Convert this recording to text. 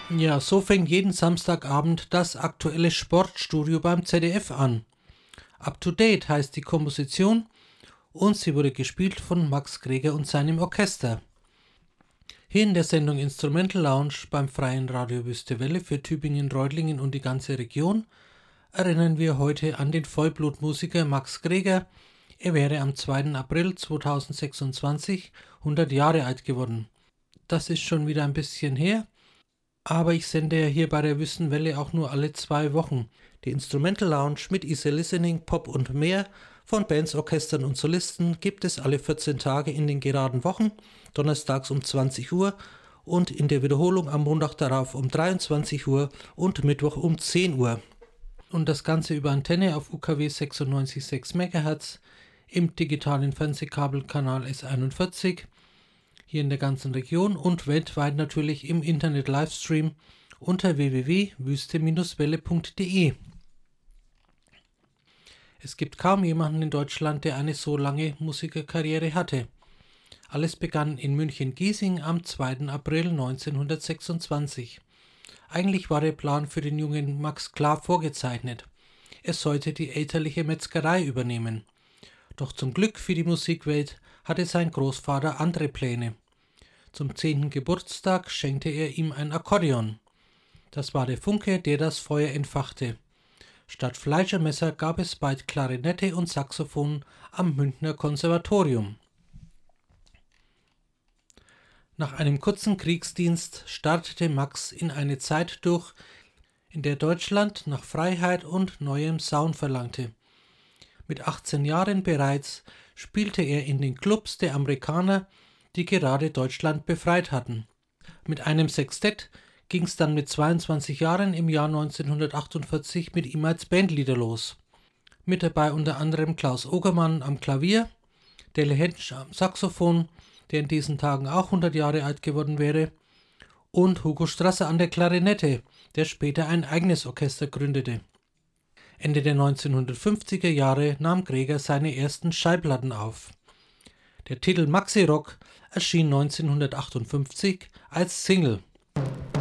Ja, so fängt jeden Samstagabend das aktuelle Sportstudio beim ZDF an. Up to Date heißt die Komposition und sie wurde gespielt von Max Greger und seinem Orchester. Hier in der Sendung Instrumental Lounge beim Freien Radio Wüste Welle für Tübingen, Reutlingen und die ganze Region erinnern wir heute an den Vollblutmusiker Max Greger. Er wäre am 2. April 2026 100 Jahre alt geworden. Das ist schon wieder ein bisschen her, aber ich sende ja hier bei der Wüstenwelle auch nur alle 2 Wochen. Die Instrumental Lounge mit Easy Listening, Pop und mehr von Bands, Orchestern und Solisten gibt es alle 14 Tage in den geraden Wochen, donnerstags um 20 Uhr und in der Wiederholung am Montag darauf um 23 Uhr und Mittwoch um 10 Uhr. Und das Ganze über Antenne auf UKW 96,6 MHz im digitalen Fernsehkabelkanal S41 hier in der ganzen Region und weltweit natürlich im Internet-Livestream unter www.wüste-welle.de. Es gibt kaum jemanden in Deutschland, der eine so lange Musikerkarriere hatte. Alles begann in München-Giesing am 2. April 1926. Eigentlich war der Plan für den jungen Max klar vorgezeichnet. Er sollte die elterliche Metzgerei übernehmen. Doch zum Glück für die Musikwelt hatte sein Großvater andere Pläne. Zum 10. Geburtstag schenkte er ihm ein Akkordeon. Das war der Funke, der das Feuer entfachte. Statt Fleischermesser gab es bald Klarinette und Saxophon am Münchner Konservatorium. Nach einem kurzen Kriegsdienst startete Max in eine Zeit durch, in der Deutschland nach Freiheit und neuem Sound verlangte. Mit 18 Jahren bereits spielte er in den Clubs der Amerikaner, die gerade Deutschland befreit hatten. Mit einem Sextett ging es dann mit 22 Jahren im Jahr 1948 mit ihm als Bandleader los. Mit dabei unter anderem Klaus Ogermann am Klavier, Delle Hensch am Saxophon, der in diesen Tagen auch 100 Jahre alt geworden wäre, und Hugo Strasser an der Klarinette, der später ein eigenes Orchester gründete. Ende der 1950er Jahre nahm Greger seine ersten Schallplatten auf. Der Titel Maxi Rock erschien 1958 als Single.